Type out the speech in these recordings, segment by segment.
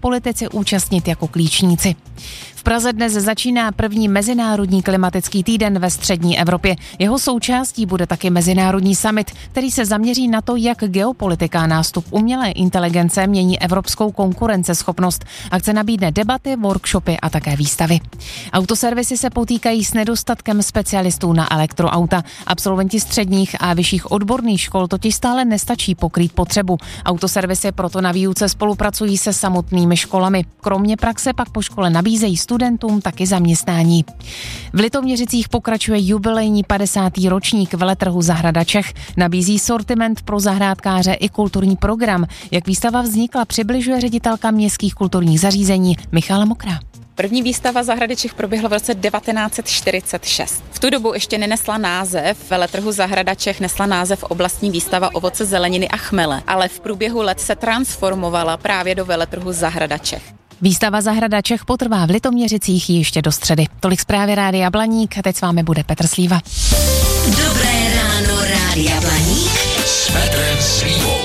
politici účastnit jako klíčníci. V Praze dnes začíná první mezinárodní klimatický týden ve střední Evropě. Jeho součástí bude taky mezinárodní summit, který se zaměří na to, jak geopolitika a nástup umělé inteligence mění evropskou konkurenceschopnost. Akce nabídne debaty, workshopy a také výstavy. Autoservisy se potýkají s nedostatkem specialistů na elektroauta. Absolventi středních a vyšších odborných škol totiž stále nestačí pokrýt potřebu. Autoservisy proto na výuce spolupracují se samotnými školami. Kromě praxe pak po škole nabízejí studentům taky zaměstnání. V Litoměřicích pokračuje jubilejní 50. ročník veletrhu Zahrada Čech. Nabízí sortiment pro zahrádkáře i kulturní program. Jak výstava vznikla, přibližuje ředitelka městských kulturních zařízení Michala Mokrá. První výstava Zahrady Čech proběhla v roce 1946. V tu dobu ještě nenesla název, veletrhu Zahrada Čech nesla název oblastní výstava ovoce, zeleniny a chmele, ale v průběhu let se transformovala právě do veletrhu Zahrada Čech. Výstava Zahrada Čech potrvá v Litoměřicích ještě do středy. Tolik zprávy Rádia Blaník a teď s vámi bude Petr Slíva. Dobré ráno Rádia Blaník s Petrem Slívou.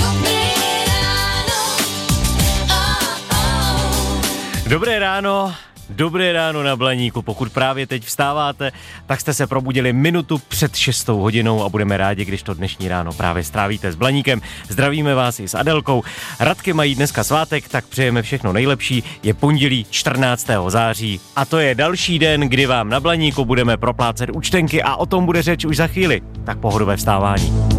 Dobré ráno na Blaníku. Pokud právě teď vstáváte, tak jste se probudili minutu před 6 hodinou a budeme rádi, když to dnešní ráno právě strávíte s Blaníkem. Zdravíme vás i s Adelkou. Radky mají dneska svátek, tak přejeme všechno nejlepší. Je pondělí 14. září a to je další den, kdy vám na Blaníku budeme proplácet účtenky a o tom bude řeč už za chvíli. Tak pohodové vstávání.